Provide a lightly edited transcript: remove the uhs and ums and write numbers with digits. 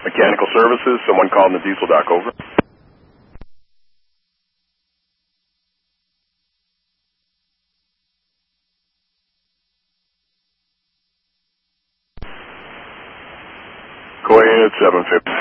Mechanical services, someone called in the diesel dock, over. Go ahead, 750.